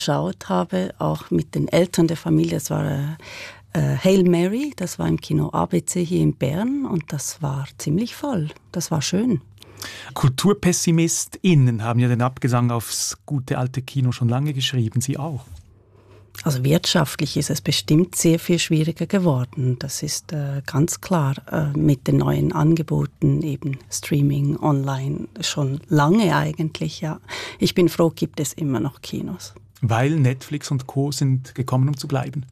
geschaut habe, auch mit den Eltern der Familie. Das war Hail Mary, das war im Kino ABC hier in Bern und das war ziemlich voll. Das war schön. KulturpessimistInnen haben ja den Abgesang aufs gute alte Kino schon lange geschrieben, Sie auch. Also wirtschaftlich ist es bestimmt sehr viel schwieriger geworden. Das ist ganz klar mit den neuen Angeboten, eben Streaming, Online, schon lange eigentlich, ja. Ich bin froh, gibt es immer noch Kinos. Weil Netflix und Co. sind gekommen, um zu bleiben.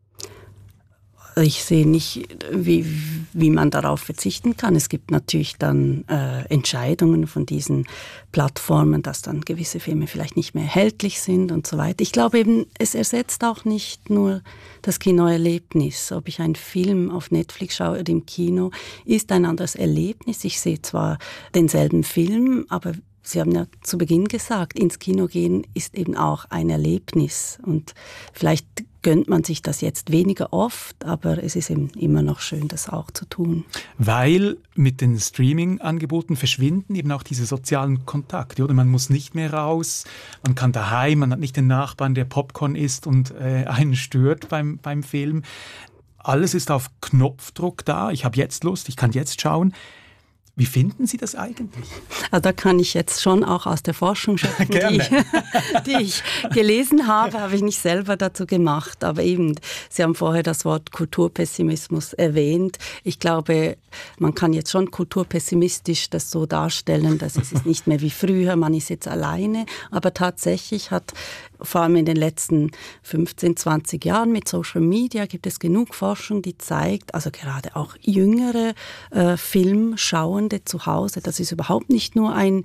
Ich sehe nicht, wie man darauf verzichten kann. Es gibt natürlich dann Entscheidungen von diesen Plattformen, dass dann gewisse Filme vielleicht nicht mehr erhältlich sind und so weiter. Ich glaube eben, es ersetzt auch nicht nur das Kinoerlebnis. Ob ich einen Film auf Netflix schaue oder im Kino, ist ein anderes Erlebnis. Ich sehe zwar denselben Film, aber Sie haben ja zu Beginn gesagt, ins Kino gehen ist eben auch ein Erlebnis. Und vielleicht gönnt man sich das jetzt weniger oft, aber es ist eben immer noch schön, das auch zu tun. Weil mit den Streaming-Angeboten verschwinden eben auch diese sozialen Kontakte, oder? Man muss nicht mehr raus, man kann daheim, man hat nicht den Nachbarn, der Popcorn isst und einen stört beim Film. Alles ist auf Knopfdruck da. Ich habe jetzt Lust, ich kann jetzt schauen. Wie finden Sie das eigentlich? Also da kann ich jetzt schon auch aus der Forschung schöpfen, die ich gelesen habe ich nicht selber dazu gemacht. Aber eben, Sie haben vorher das Wort Kulturpessimismus erwähnt. Ich glaube, man kann jetzt schon kulturpessimistisch das so darstellen, dass es ist nicht mehr wie früher, man ist jetzt alleine. Aber tatsächlich hat vor allem in den letzten 15, 20 Jahren mit Social Media gibt es genug Forschung, die zeigt, also gerade auch jüngere Filmschauende zu Hause, das ist überhaupt nicht nur ein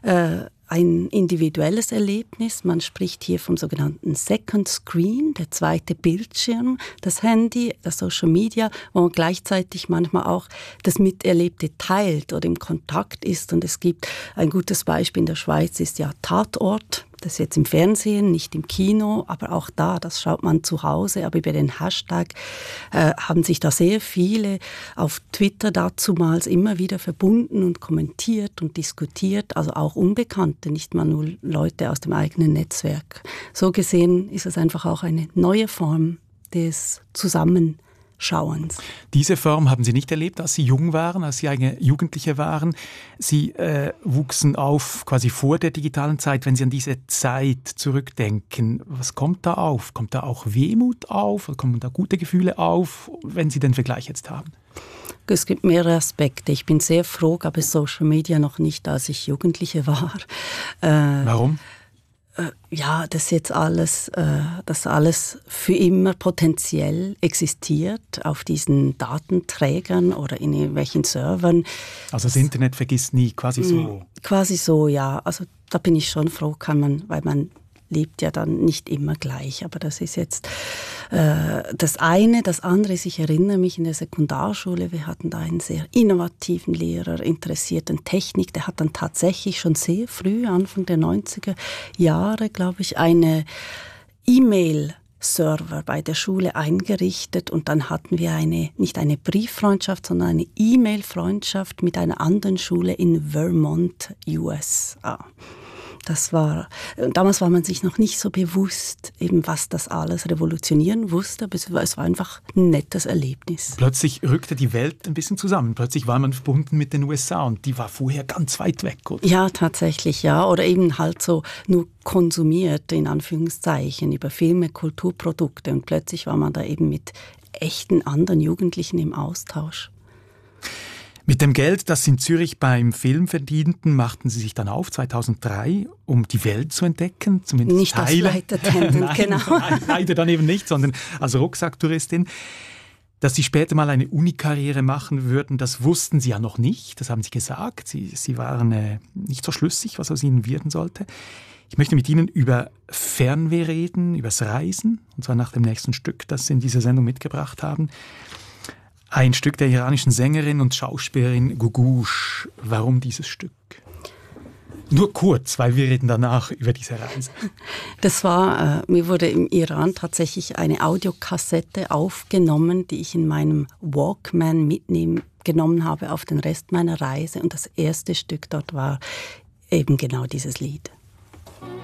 individuelles Erlebnis. Man spricht hier vom sogenannten Second Screen, der zweite Bildschirm, das Handy, das Social Media, wo man gleichzeitig manchmal auch das Miterlebte teilt oder im Kontakt ist. Und es gibt ein gutes Beispiel in der Schweiz, ist ja Tatort. Das ist jetzt im Fernsehen, nicht im Kino, aber auch da, das schaut man zu Hause. Aber über den Hashtag haben sich da sehr viele auf Twitter dazumals immer wieder verbunden und kommentiert und diskutiert. Also auch Unbekannte, nicht mal nur Leute aus dem eigenen Netzwerk. So gesehen ist es einfach auch eine neue Form des Zusammenschauens. Diese Form haben Sie nicht erlebt, als Sie jung waren, als Sie eine Jugendliche waren. Sie wuchsen auf quasi vor der digitalen Zeit. Wenn Sie an diese Zeit zurückdenken, was kommt da auf? Kommt da auch Wehmut auf? Oder kommen da gute Gefühle auf, wenn Sie den Vergleich jetzt haben? Es gibt mehrere Aspekte. Ich bin sehr froh, gab es Social Media noch nicht, als ich Jugendliche war. Warum? Ja, dass jetzt alles für immer potenziell existiert auf diesen Datenträgern oder in irgendwelchen Servern. Also das Internet vergisst nie, quasi so. Quasi so, ja. Also da bin ich schon froh, weil man lebt ja dann nicht immer gleich. Aber das ist jetzt das eine. Das andere ist, ich erinnere mich in der Sekundarschule, wir hatten da einen sehr innovativen Lehrer, interessiert in Technik. Der hat dann tatsächlich schon sehr früh, Anfang der 90er Jahre, glaube ich, eine E-Mail-Server bei der Schule eingerichtet und dann hatten wir nicht eine Brieffreundschaft, sondern eine E-Mail-Freundschaft mit einer anderen Schule in Vermont, USA. Damals war man sich noch nicht so bewusst, eben was das alles revolutionieren wusste, aber es war einfach ein nettes Erlebnis. Plötzlich rückte die Welt ein bisschen zusammen. Plötzlich war man verbunden mit den USA und die war vorher ganz weit weg, oder? Ja, tatsächlich, ja. Oder eben halt so nur konsumiert, in Anführungszeichen, über Filme, Kulturprodukte und plötzlich war man da eben mit echten anderen Jugendlichen im Austausch. Mit dem Geld, das Sie in Zürich beim Film verdienten, machten Sie sich dann auf, 2003, um die Welt zu entdecken, zumindest nicht Teile. Nicht als Flight Attendant, genau. Nein, leider dann eben nicht, sondern als Rucksacktouristin. Dass Sie später mal eine Unikarriere machen würden, das wussten Sie ja noch nicht, das haben Sie gesagt. Sie waren nicht so schlüssig, was aus Ihnen werden sollte. Ich möchte mit Ihnen über Fernweh reden, über das Reisen, und zwar nach dem nächsten Stück, das Sie in dieser Sendung mitgebracht haben. Ein Stück der iranischen Sängerin und Schauspielerin Gougoush. Warum dieses Stück? Nur kurz, weil wir reden danach über diese Reise. Das war, mir wurde im Iran tatsächlich eine Audiokassette aufgenommen, die ich in meinem Walkman mitgenommen habe auf den Rest meiner Reise. Und das erste Stück dort war eben genau dieses Lied.